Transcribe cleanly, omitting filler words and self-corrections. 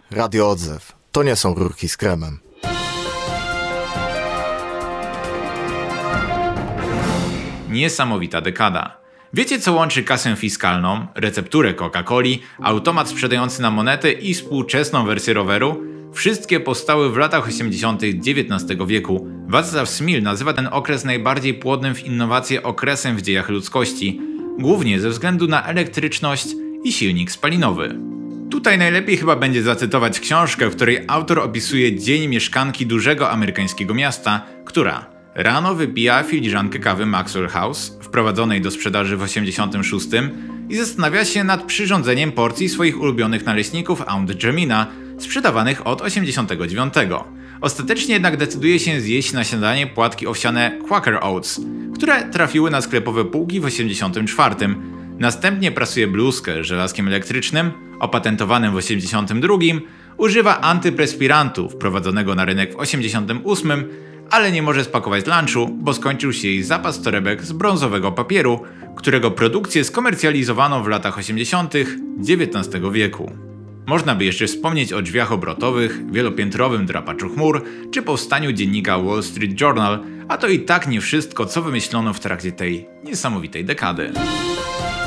Radio Odzew. To nie są rurki z kremem. Niesamowita dekada. Wiecie, co łączy kasę fiskalną, recepturę Coca-Coli, automat sprzedający nam monety i współczesną wersję roweru? Wszystkie powstały w latach 80. XIX wieku. Václav Smil nazywa ten okres najbardziej płodnym w innowacje okresem w dziejach ludzkości, głównie ze względu na elektryczność i silnik spalinowy. Tutaj najlepiej chyba będzie zacytować książkę, w której autor opisuje dzień mieszkanki dużego amerykańskiego miasta, która rano wypija filiżankę kawy Maxwell House, wprowadzonej do sprzedaży w 86 i zastanawia się nad przyrządzeniem porcji swoich ulubionych naleśników Aunt Jemina, sprzedawanych od 89. Ostatecznie jednak decyduje się zjeść na śniadanie płatki owsiane Quaker Oats, które trafiły na sklepowe półki w 84. Następnie prasuje bluzkę żelazkiem elektrycznym, opatentowanym w 82, używa antyperspirantów wprowadzonego na rynek w 88, ale nie może spakować lunchu, bo skończył się jej zapas torebek z brązowego papieru, którego produkcję skomercjalizowano w latach 80. XIX wieku. Można by jeszcze wspomnieć o drzwiach obrotowych, wielopiętrowym drapaczu chmur, czy powstaniu dziennika Wall Street Journal, a to i tak nie wszystko, co wymyślono w trakcie tej niesamowitej dekady.